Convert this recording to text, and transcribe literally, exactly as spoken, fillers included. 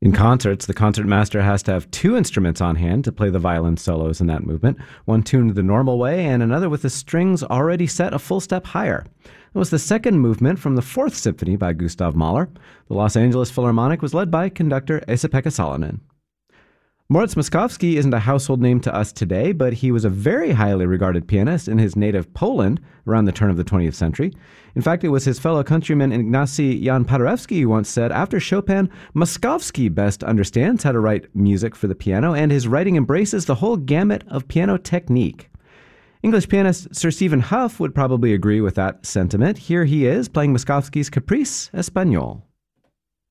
In concerts, the concertmaster has to have two instruments on hand to play the violin solos in that movement, one tuned the normal way and another with the strings already set a full step higher. It was the second movement from the Fourth Symphony by Gustav Mahler. The Los Angeles Philharmonic was led by conductor Esa-Pekka Salonen. Moritz Moszkowski isn't a household name to us today, but he was a very highly regarded pianist in his native Poland around the turn of the twentieth century. In fact, it was his fellow countryman Ignacy Jan Paderewski who once said, after Chopin, Moszkowski best understands how to write music for the piano, and his writing embraces the whole gamut of piano technique. English pianist Sir Stephen Hough would probably agree with that sentiment. Here he is playing Moszkowski's Caprice Espagnole.